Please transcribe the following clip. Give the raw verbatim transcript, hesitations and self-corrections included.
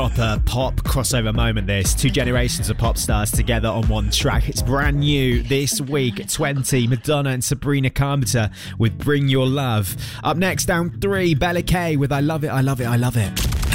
Proper pop crossover moment this. Two generations of pop stars together on one track. It's brand new this week. twenty, Madonna and Sabrina Carpenter with Bring Your Love. Up next, down three, Bella K with I Love It, I Love It, I Love It.